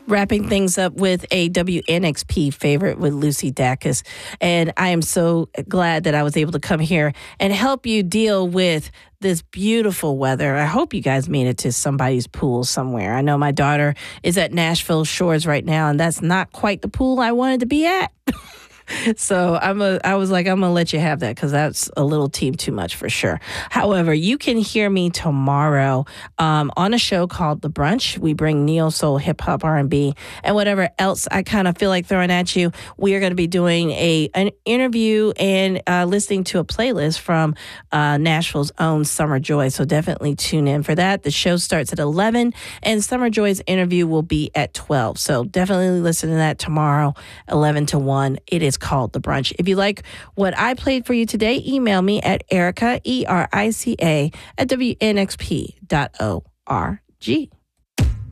Wrapping things up with a WNXP favorite with Lucy Dacus. And I am so glad that I was able to come here and help you deal with this beautiful weather. I hope you guys made it to somebody's pool somewhere. I know my daughter is at Nashville Shores right now, and that's not quite the pool I wanted to be at. So I was like, I'm going to let you have that because that's a little team too much for sure. However, you can hear me tomorrow on a show called The Brunch. We bring neo soul, hip hop, R&B, and whatever else I kind of feel like throwing at you. We are going to be doing an interview and listening to a playlist from Nashville's own Summer Joy. So definitely tune in for that. The show starts at 11 and Summer Joy's interview will be at 12. So definitely listen to that tomorrow, 11 to 1. It is called The Brunch. If you like what I played for you today, email me at Erica, ERICA, at WNXP.org.